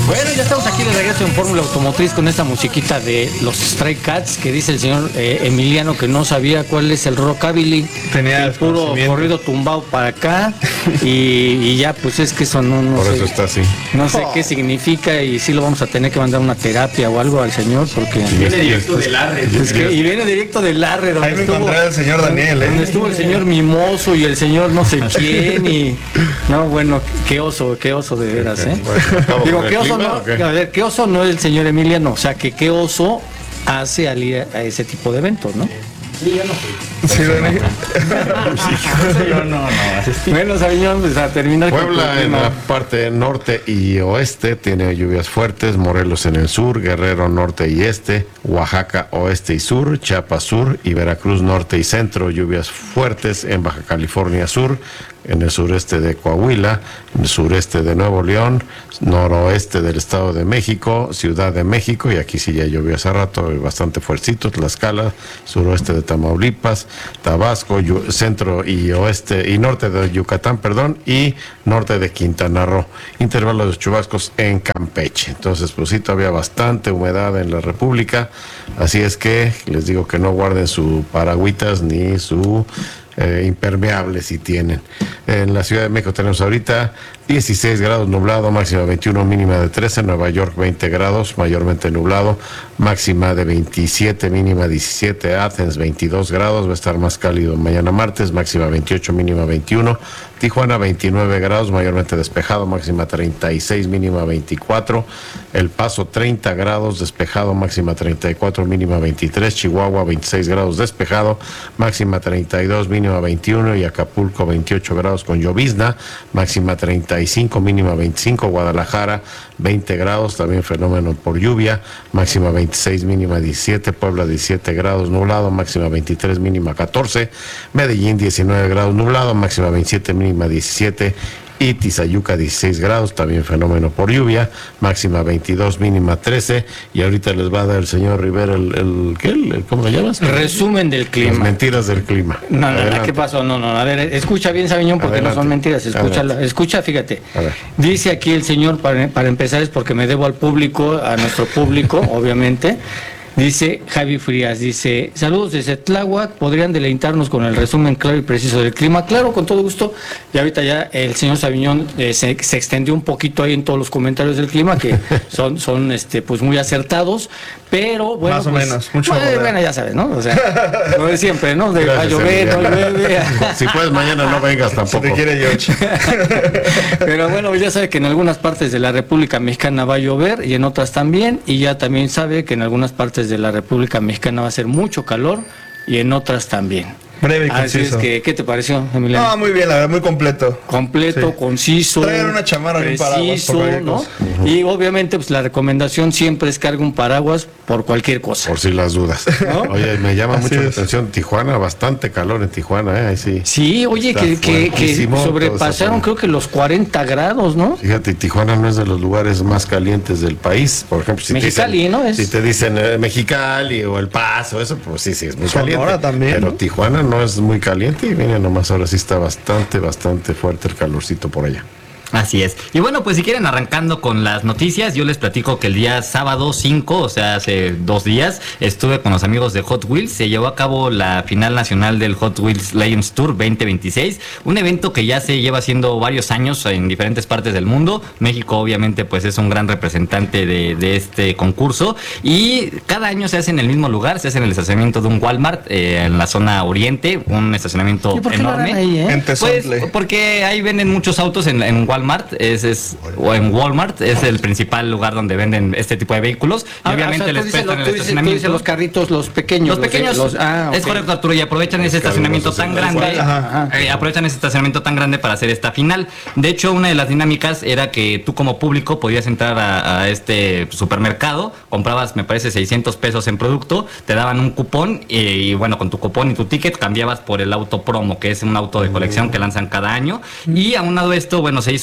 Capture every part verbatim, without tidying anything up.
Bueno, ya estamos aquí de regreso en Fórmula Automotriz con esta musiquita de los Stray Cats que dice el señor eh, Emiliano que no sabía cuál es el rockabilly. Tenía el puro corrido tumbado para acá y, y ya pues es que eso no, no Por sé, eso está así. no sé oh. qué significa y sí lo vamos a tener que mandar una terapia o algo al señor porque viene directo del Arre. Es que, y viene directo del Arre donde ahí me estuvo, encontré al señor Daniel, ¿eh? donde estuvo el señor Mimoso y el señor no sé quién y no bueno qué oso qué oso de veras, ¿eh? Bueno, digo qué oso no, a ver qué oso no es el señor Emiliano, o sea que qué oso hace al ir a ese tipo de eventos, ¿no? Sí, yo no fui. Sí, Daniel. Yo no, no. Bueno, Sabiñón, pues a terminar. Puebla en la parte norte y oeste tiene lluvias fuertes, Morelos en el sur, Guerrero norte y este, Oaxaca oeste y sur, Chiapas sur y Veracruz norte y centro, lluvias fuertes en Baja California sur, en el sureste de Coahuila, en el sureste de Nuevo León, noroeste del Estado de México, Ciudad de México, y aquí sí ya llovió hace rato, bastante fuercito, Tlaxcala, suroeste de Tamaulipas, Tabasco, yu, centro y oeste y norte de Yucatán, perdón, y norte de Quintana Roo, intervalos de chubascos en Campeche. Entonces, pues sí, todavía bastante humedad en la República, así es que les digo que no guarden su paragüitas ni su Eh, impermeable si tienen. En la Ciudad de México tenemos ahorita dieciséis grados nublado, máxima veintiuno, mínima de trece. Nueva York veinte grados, mayormente nublado, máxima de veintisiete, mínima diecisiete. Athens veintidós grados, va a estar más cálido mañana martes, máxima veintiocho, mínima veintiuno. Tijuana veintinueve grados, mayormente despejado, máxima treinta y seis, mínima veinticuatro. El Paso treinta grados, despejado, máxima treinta y cuatro, mínima veintitrés. Chihuahua veintiséis grados, despejado, máxima treinta y dos, mínima veintiuno. Y Acapulco veintiocho grados con llovizna, máxima treinta y cinco, mínima veinticinco. Guadalajara veinte grados, también fenómeno por lluvia, máxima veintiséis, mínima diecisiete. Puebla diecisiete grados, nublado, máxima veintitrés, mínima catorce. Medellín diecinueve grados, nublado, máxima veintisiete, mínima diecisiete. Y Tizayuca dieciséis grados, también fenómeno por lluvia, máxima veintidós, mínima trece. Y ahorita les va a dar el señor Rivera el, el ¿qué? El, ¿cómo le llamas? Resumen del clima. Las mentiras del clima. No, no, no, ¿qué pasó? No, no, a ver, escucha bien, Sabiñón, porque Adelante. no son mentiras, escucha, escucha, fíjate. Dice aquí el señor, para, para empezar es porque me debo al público, a nuestro público, obviamente. Dice Javi Frías, dice, saludos desde Tláhuac, ¿podrían deleitarnos con el resumen claro y preciso del clima? Claro, con todo gusto. Y ahorita ya el señor Sabiñón eh, se, se extendió un poquito ahí en todos los comentarios del clima, que son, son este, pues muy acertados, pero bueno. Más o pues, menos, mucho bueno, bueno, ya sabes, ¿no? O sea, lo de siempre, ¿no? De va a llover, no llueve. Si puedes, mañana no vengas tampoco. Si te quiere George. Pero bueno, ya sabe que en algunas partes de la República Mexicana va a llover y en otras también, y ya también sabe que en algunas partes de la República Mexicana va a ser mucho calor y en otras también. Breve y Así conciso. es que, ¿qué te pareció, Emiliano? Ah, muy bien, la verdad, muy completo. Completo, Sí. conciso. Traer una chamarra y un paraguas preciso, por cualquier ¿no? cosa. Uh-huh. Y obviamente, pues la recomendación siempre es cargar un paraguas por cualquier cosa. Por si las dudas. ¿No? Oye, me llama Así mucho la es. atención Tijuana, bastante calor en Tijuana, ¿eh? Ahí sí. Sí, oye, Está que, que, que fuertísimo sobrepasaron creo que los cuarenta grados, ¿no? Fíjate, Tijuana no es de los lugares más calientes del país. Por ejemplo, si Mexicali, te dicen, ¿no? Es... si te dicen eh, Mexicali o El Paso, eso, pues sí, sí, es muy Sonora caliente. también, Pero ¿no? Tijuana no es muy caliente y viene nomás ahora sí está bastante, bastante fuerte el calorcito por allá. Así es. Y bueno, pues si quieren arrancando con las noticias, yo les platico que el día sábado cinco, o sea, hace dos días, estuve con los amigos de Hot Wheels. Se llevó a cabo la final nacional del Hot Wheels Legends Tour veinte veintiséis, un evento que ya se lleva haciendo varios años en diferentes partes del mundo. México obviamente pues es un gran representante de, de este concurso y cada año se hace en el mismo lugar, se hace en el estacionamiento de un Walmart eh, en la zona oriente, un estacionamiento ¿Y por qué enorme. lo harán ahí, eh? En Pues Tezontle. porque ahí venden muchos autos en, en Walmart, es, es, o en Walmart, es el principal lugar donde venden este tipo de vehículos. Y Ah, obviamente o sea, tú les dices prestan lo- el tú dices- tú estacionamiento. dices los carritos, los pequeños. Los pequeños, los- ah, es ok. correcto, Arturo, y aprovechan ese estacionamiento tan grande, Ajá. eh, aprovechan ese estacionamiento tan grande para hacer esta final. De hecho, una de las dinámicas era que tú como público podías entrar a, a este supermercado, comprabas, me parece, seiscientos pesos en producto, te daban un cupón y, y bueno, con tu cupón y tu ticket cambiabas por el auto promo, que es un auto de colección que lanzan cada año. Y aunado a esto, bueno, se hizo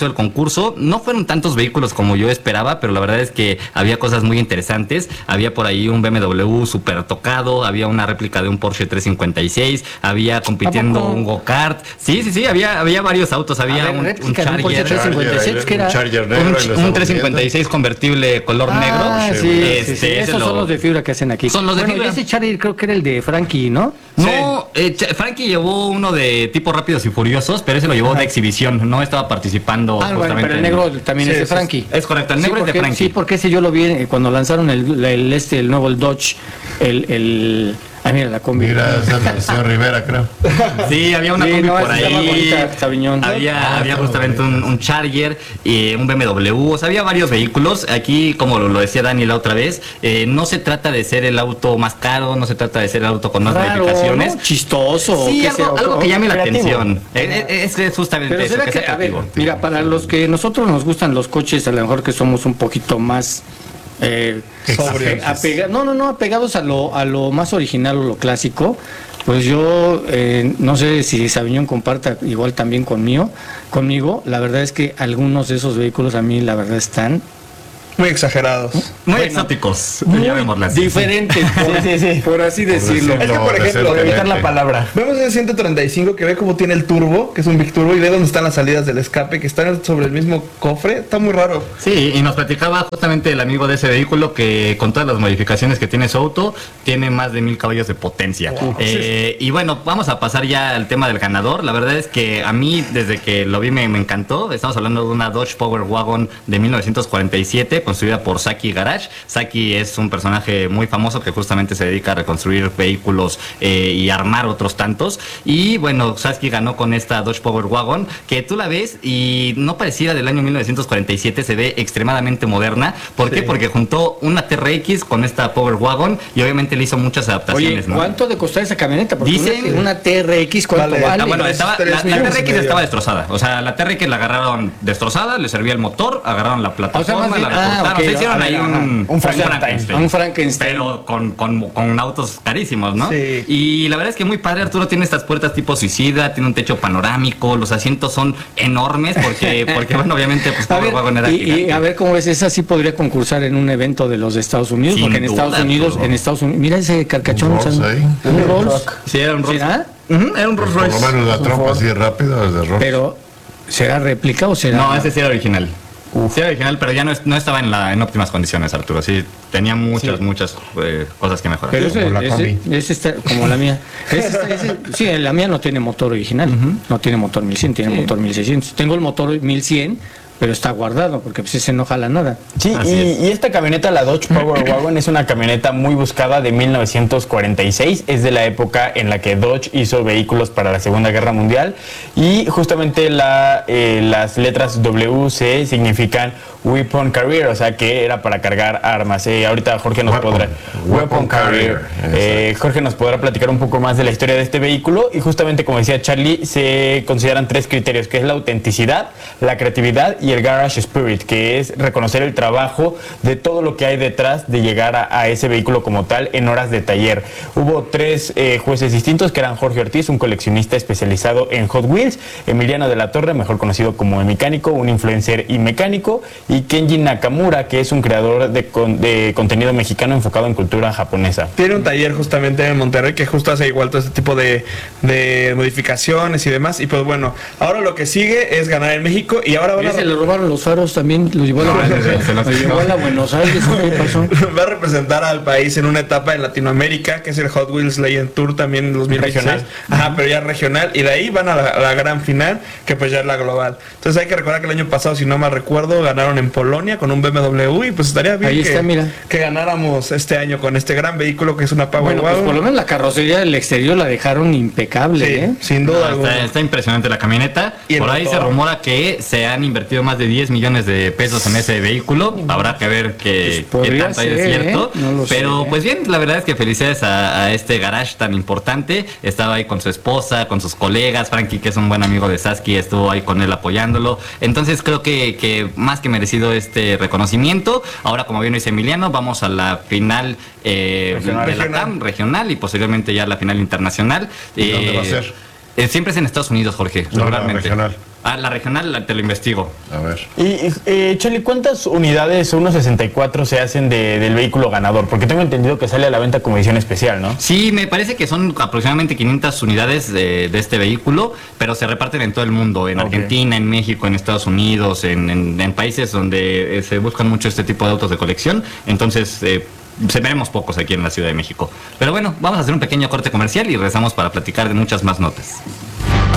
hizo el concurso. No fueron tantos vehículos como yo esperaba, pero la verdad es que había cosas muy interesantes. Había por ahí un B M W super tocado, había una réplica de un Porsche trescientos cincuenta y seis, había compitiendo un go-kart. Sí, sí, sí, había, había varios autos, había ver, un, un Charger, un Porsche trescientos cincuenta y seis, que era un, Charger negro, un, un trescientos cincuenta y seis convertible color ah, negro. Sí, este, sí, sí. Esos lo, son los de fibra que hacen aquí. Son los de bueno, fibra. Ese Charger creo que era el de Frankie, ¿no? No, sí. eh, Frankie llevó uno de tipo Rápidos y Furiosos, pero ese lo llevó Ajá. de exhibición, no estaba participando. Ah, bueno, pero el negro también sí, es de Frankie. Es correcto, el negro sí, porque, es de Frankie. Sí, porque ese yo lo vi cuando lanzaron el, el este, el nuevo el Dodge, el, el ah, mira la combi. Mira, esa es el señor Rivera, creo. Sí, había una sí, combi no, por ahí. Bonita, había, ah, había justamente un, un Charger, eh, un B M W, o sea, había varios vehículos. Aquí, como lo, lo decía Dani la otra vez, eh, no se trata de ser el auto más caro, no se trata de ser el auto con más Raro, modificaciones. ¿no? Chistoso. Sí, algo, sea, algo que llame la atención. Es, es, es justamente Pero eso, será que, que, sea a ver, mira, para los que nosotros nos gustan los coches, a lo mejor que somos un poquito más eh, apega, no, no, no, apegados a lo, a lo más original o lo clásico, pues yo eh, no sé si Sabiñón comparta igual también conmigo, conmigo, la verdad es que algunos de esos vehículos a mí la verdad están muy exagerados. Muy bueno, exóticos. Muy diferentes, por, sí, sí, sí. por así decirlo. Es que, por ejemplo, por evitar la palabra. Vemos el ciento treinta y cinco que ve cómo tiene el turbo, que es un Big Turbo, y ve dónde están las salidas del escape, que están sobre el mismo cofre. Está muy raro. Sí, y nos platicaba justamente el amigo de ese vehículo que con todas las modificaciones que tiene su auto, tiene más de mil caballos de potencia. Wow. Eh, y bueno, vamos a pasar ya al tema del ganador. La verdad es que a mí, desde que lo vi, me, me encantó. Estamos hablando de una Dodge Power Wagon de mil novecientos cuarenta y siete, construida por Saki Garage. Saki es un personaje muy famoso que justamente se dedica a reconstruir vehículos eh, y armar otros tantos. Y bueno, Saki ganó con esta Dodge Power Wagon, que tú la ves y no pareciera del año mil novecientos cuarenta y siete, se ve extremadamente moderna. ¿Por sí. qué? Porque juntó una T R X con esta Power Wagon y obviamente le hizo muchas adaptaciones. Oye, ¿cuánto ¿no? de costar esa camioneta? Porque dicen una T R X, ¿cuánto vale? vale? Ah, bueno, estaba, la, la T R X estaba destrozada. O sea, la T R X la agarraron destrozada, le servía el motor, agarraron la plataforma, o sea, la recortaron. Ah, okay. Se hicieron ahí un, un Frankenstein. Un Frankenstein. Pero con, con, con autos carísimos, ¿no? Sí. Y la verdad es que muy padre. Arturo tiene estas puertas tipo suicida, tiene un techo panorámico, los asientos son enormes porque, porque bueno, obviamente, pues Power Wagon era y, gigante. Y a ver cómo ves, esa sí podría concursar en un evento de los de Estados Unidos, Sin porque en duda, Estados Unidos, Arturo. en Estados Unidos, mira ese carcachón. Un Rolls, ¿eh? Un Rolls. Sí, era un Rolls. ¿Será? Uh-huh, era un Rolls Royce. Por lo menos la trompa así rápido es de Rolls. Pero, ¿será réplica o será...? No, ese sí era original. Uf. Sí era original, pero ya no, es, no estaba en, la, en óptimas condiciones, Arturo. Sí, tenía muchas, sí. muchas eh, cosas que mejorar. Pero ese, como, la ese, ese está, como la mía. Ese está, ese, sí, la mía no tiene motor original. Uh-huh. No tiene motor mil cien, tiene sí. motor mil seiscientos. Tengo el motor mil cien, pero está guardado porque pues ese no jala nada. Sí, y, y esta camioneta, la Dodge Power Wagon, es una camioneta muy buscada de mil novecientos cuarenta y seis. Es de la época en la que Dodge hizo vehículos para la Segunda Guerra Mundial. Y justamente la, eh, las letras W C significan Weapon Carrier, o sea que era para cargar armas. Eh, ahorita Jorge nos Weapon, podrá... Weapon, Weapon Carrier. Carrier. Eh, Jorge nos podrá platicar un poco más de la historia de este vehículo. Y justamente, como decía Charlie, se consideran tres criterios, que es la autenticidad, la creatividad y el Garage Spirit, que es reconocer el trabajo de todo lo que hay detrás de llegar a, a ese vehículo como tal en horas de taller. Hubo tres eh, jueces distintos, que eran Jorge Ortiz, un coleccionista especializado en Hot Wheels, Emiliano de la Torre, mejor conocido como el mecánico, un influencer y mecánico, y Kenji Nakamura, que es un creador de, con, de contenido mexicano enfocado en cultura japonesa. Tiene un taller justamente en Monterrey que justo hace igual todo este tipo de, de modificaciones y demás. Y pues bueno, ahora lo que sigue es ganar en México y ahora van a... Se le robaron los faros también, los llevó a, no, la, los llevó a la Buenos Aires. ¿Qué pasó? Va a representar al país en una etapa en Latinoamérica, que es el Hot Wheels Legend Tour también en dos mil dieciséis. Regional. Ajá, pero ya regional. Y de ahí van a la, a la gran final, que pues ya es la global. Entonces hay que recordar que el año pasado, si no mal recuerdo, ganaron en Polonia con un B M W y pues estaría bien ahí que, está, mira. que ganáramos este año con este gran vehículo que es una Power bueno, Wagon. Pues por lo menos la carrocería del exterior la dejaron impecable, sí, ¿eh? Sin duda. No, está, está impresionante la camioneta. Por ahí motor. Se rumora que se han invertido más de diez millones de pesos en ese vehículo. Habrá que ver qué, pues qué tanto ser, hay de cierto. ¿eh? No pero sé. Pues bien, la verdad es que felicidades a, a este garage tan importante. Estaba ahí con su esposa, con sus colegas. Frankie, que es un buen amigo de Sasky, estuvo ahí con él apoyándolo. Entonces creo que, que más que merecido este reconocimiento. Ahora, como bien dice Emiliano, vamos a la final eh, regional, de la T A M regional y posteriormente ya a la final internacional. ¿Y eh, dónde va a ser? Eh, siempre es en Estados Unidos, Jorge, no, regularmente. No, regional. Ah, la regional la- te lo investigo. A ver. Y, eh, Charlie, ¿cuántas unidades uno sesenta y cuatro se hacen de- del vehículo ganador? Porque tengo entendido que sale a la venta como edición especial, ¿no? Sí, me parece que son aproximadamente quinientas unidades de, de este vehículo, pero se reparten en todo el mundo, en Ok. Argentina, en México, en Estados Unidos, en, en- en países donde eh, se buscan mucho este tipo de autos de colección. Entonces, eh, se veremos pocos aquí en la Ciudad de México. Pero bueno, vamos a hacer un pequeño corte comercial y regresamos para platicar de muchas más notas.